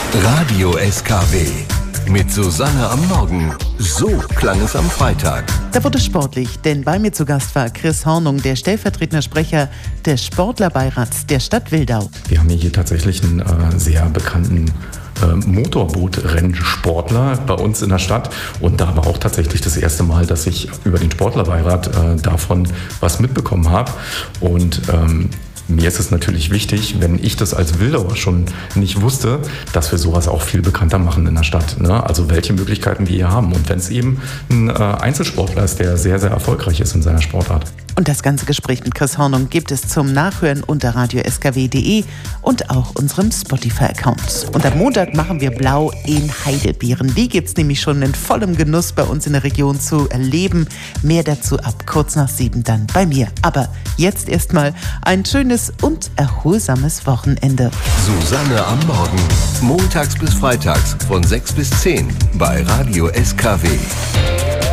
Radio SKW. Mit Susanne am Morgen. So klang es am Freitag. Da wurde sportlich, denn bei mir zu Gast war Chris Hornung, der stellvertretende Sprecher des Sportlerbeirats der Stadt Wildau. Wir haben hier tatsächlich einen sehr bekannten Motorboot-Rennsportler bei uns in der Stadt. Und da war auch tatsächlich das erste Mal, dass ich über den Sportlerbeirat davon was mitbekommen habe. Und mir ist es natürlich wichtig, wenn ich das als Wildauer schon nicht wusste, dass wir sowas auch viel bekannter machen in der Stadt. Ne? Also welche Möglichkeiten wir hier haben. Und wenn es eben ein Einzelsportler ist, der sehr, sehr erfolgreich ist in seiner Sportart. Und das ganze Gespräch mit Chris Hornung gibt es zum Nachhören unter radioskw.de und auch unserem Spotify-Account. Und am Montag machen wir blau in Heidelbeeren. Die gibt es nämlich schon in vollem Genuss bei uns in der Region zu erleben. Mehr dazu ab kurz nach 7 dann bei mir. Aber jetzt erstmal ein schönes und erholsames Wochenende. Susanne am Morgen. Montags bis freitags von 6 bis 10 bei Radio SKW.